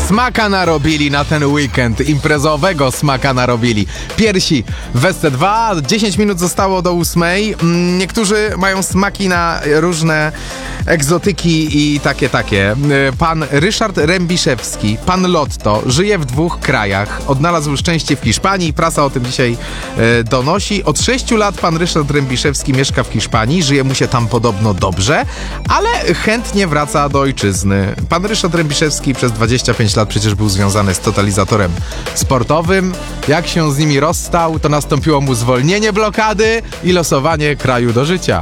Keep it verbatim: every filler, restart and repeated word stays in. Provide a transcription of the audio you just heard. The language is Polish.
Smaka narobili na ten weekend, imprezowego smaka narobili. Piersi w S C dwa, dziesięć minut zostało do ósmej. Niektórzy mają smaki na różne egzotyki i takie, takie. Pan Ryszard Rębiszewski, pan Lotto, żyje w dwóch krajach. Odnalazł szczęście w Hiszpanii, prasa o tym dzisiaj e, donosi. Od sześciu lat pan Ryszard Rębiszewski mieszka w Hiszpanii, żyje mu się tam podobno dobrze, ale chętnie wraca do ojczyzny. Pan Ryszard Rębiszewski przez dwadzieścia pięć lat przecież był związany z totalizatorem sportowym. Jak się z nimi rozstał, to nastąpiło mu zwolnienie blokady i losowanie kraju do życia.